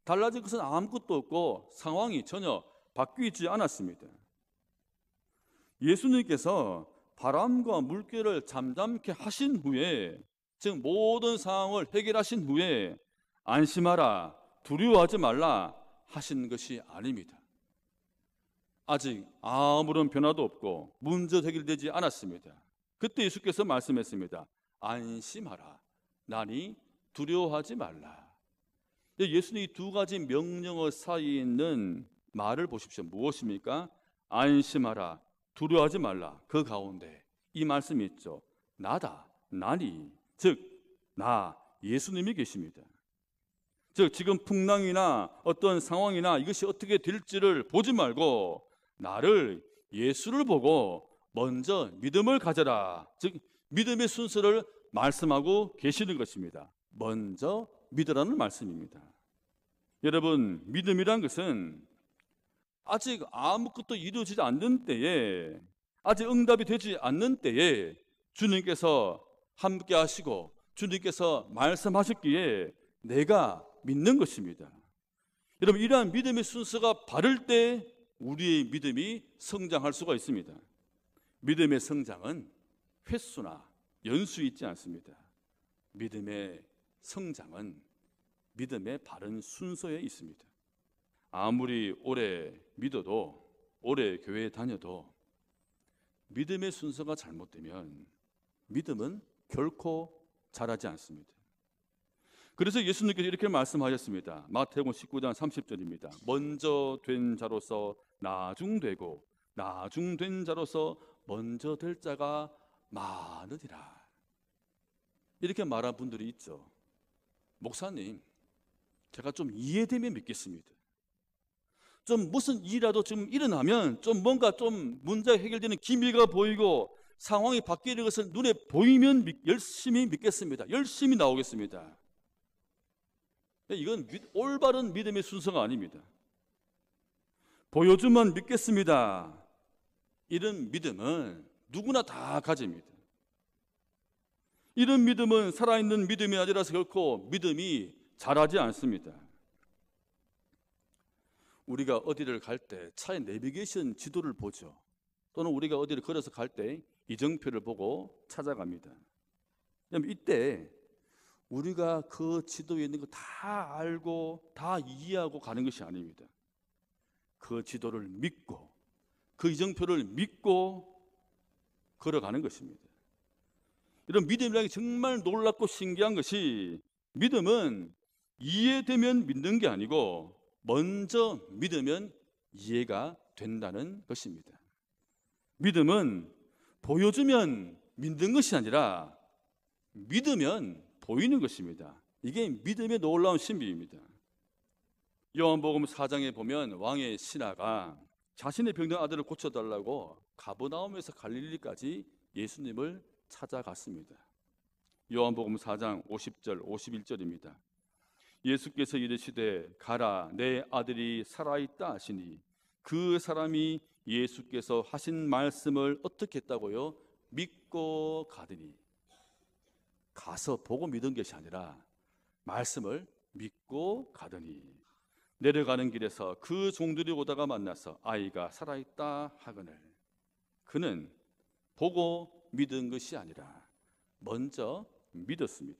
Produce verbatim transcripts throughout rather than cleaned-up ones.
달라진 것은 아무것도 없고 상황이 전혀 바뀌지 않았습니다. 예수님께서 바람과 물결을 잠잠케 하신 후에, 즉 모든 상황을 해결하신 후에 안심하라, 두려워하지 말라 하신 것이 아닙니다. 아직 아무런 변화도 없고 문제도 해결되지 않았습니다. 그때 예수께서 말씀했습니다. 안심하라, 나니 두려워하지 말라. 예수님이 두 가지 명령어 사이에 있는 말을 보십시오. 무엇입니까? 안심하라, 두려워하지 말라. 그 가운데 이 말씀이 있죠. 나다, 나니, 즉 나 예수님이 계십니다. 즉 지금 풍랑이나 어떤 상황이나 이것이 어떻게 될지를 보지 말고 나를, 예수를 보고 먼저 믿음을 가져라. 즉 믿음의 순서를 말씀하고 계시는 것입니다. 먼저 믿으라는 말씀입니다. 여러분, 믿음이란 것은 아직 아무것도 이루어지지 않는 때에, 아직 응답이 되지 않는 때에 주님께서 함께 하시고 주님께서 말씀하셨기에 내가 믿는 것입니다. 여러분, 이러한 믿음의 순서가 바를 때 우리의 믿음이 성장할 수가 있습니다. 믿음의 성장은 횟수나 연수 있지 않습니다. 믿음의 성장은 믿음의 바른 순서에 있습니다. 아무리 오래 믿어도, 오래 교회에 다녀도 믿음의 순서가 잘못되면 믿음은 결코 자라지 않습니다. 그래서 예수님께서 이렇게 말씀하셨습니다. 마태복음 십구 장 삼십 절입니다. 먼저 된 자로서 나중되고 나중된 자로서 먼저 될 자가 많으리라. 이렇게 말한 분들이 있죠. 목사님, 제가 좀 이해되면 믿겠습니다. 좀 무슨 일이라도 좀 일어나면 좀 뭔가 좀 문제가 해결되는 기미가 보이고 상황이 바뀌는 것을 눈에 보이면 믿, 열심히 믿겠습니다. 열심히 나오겠습니다. 이건 믿, 올바른 믿음의 순서가 아닙니다. 보여주면 믿겠습니다. 이런 믿음은 누구나 다 가집니다. 이런 믿음은 살아있는 믿음이 아니라서 결코 믿음이 자라지 않습니다. 우리가 어디를 갈 때 차에 내비게이션 지도를 보죠. 또는 우리가 어디를 걸어서 갈 때 이정표를 보고 찾아갑니다. 이때 우리가 그 지도에 있는 거 다 알고 다 이해하고 가는 것이 아닙니다. 그 지도를 믿고 그 이정표를 믿고 걸어가는 것입니다. 이런 믿음이라는 게 정말 놀랍고 신기한 것이, 믿음은 이해되면 믿는 게 아니고 먼저 믿으면 이해가 된다는 것입니다. 믿음은 보여주면 믿는 것이 아니라 믿으면 보이는 것입니다. 이게 믿음의 놀라운 신비입니다. 요한복음 사 장에 보면 왕의 신하가 자신의 병든 아들을 고쳐달라고 가버나움에서 갈릴리까지 예수님을 찾아갔습니다. 요한복음 사 장 오십 절 오십일 절입니다. 예수께서 이르시되 가라, 내 아들이 살아있다 하시니 그 사람이 예수께서 하신 말씀을 어떻게 했다고요? 믿고 가더니. 가서 보고 믿은 것이 아니라 말씀을 믿고 가더니, 내려가는 길에서 그 종들이 오다가 만나서 아이가 살아있다 하거늘 그는 보고 믿은 것이 아니라 먼저 믿었습니다.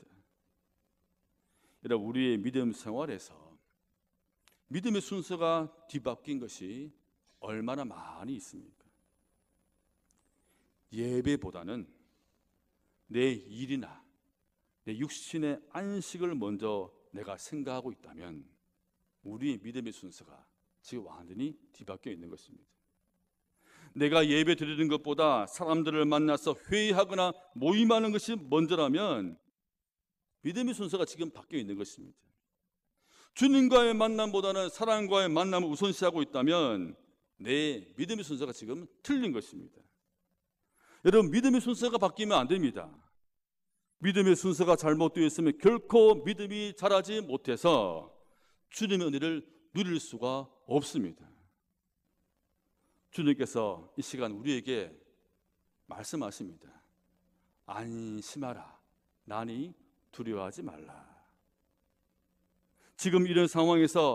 여러분, 우리의 믿음 생활에서 믿음의 순서가 뒤바뀐 것이 얼마나 많이 있습니까? 예배보다는 내 일이나 내 육신의 안식을 먼저 내가 생각하고 있다면 우리의 믿음의 순서가 지금 완전히 뒤바뀌어 있는 것입니다. 내가 예배 드리는 것보다 사람들을 만나서 회의하거나 모임하는 것이 먼저라면 믿음의 순서가 지금 바뀌어 있는 것입니다. 주님과의 만남보다는 사람과의 만남을 우선시하고 있다면 내 믿음의 순서가 지금 틀린 것입니다. 여러분, 믿음의 순서가 바뀌면 안 됩니다. 믿음의 순서가 잘못되어 있으면 결코 믿음이 자라지 못해서 주님의 은혜를 누릴 수가 없습니다. 주님께서 이 시간 우리에게 말씀하십니다. 안심하라, 나니 두려워하지 말라. 지금 이런 상황에서